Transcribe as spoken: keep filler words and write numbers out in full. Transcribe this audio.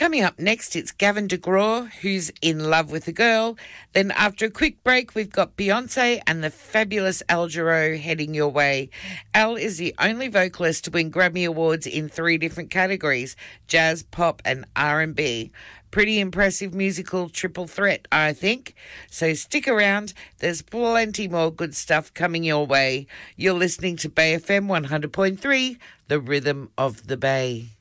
Coming up next, it's Gavin DeGraw, who's in love with a girl. Then after a quick break, we've got Beyonce and the fabulous Al Jarreau heading your way. Al is the only vocalist to win Grammy Awards in three different categories, jazz, pop and R and B. Pretty impressive musical triple threat, I think. So stick around. There's plenty more good stuff coming your way. You're listening to Bay F M one hundred point three, the rhythm of the Bay.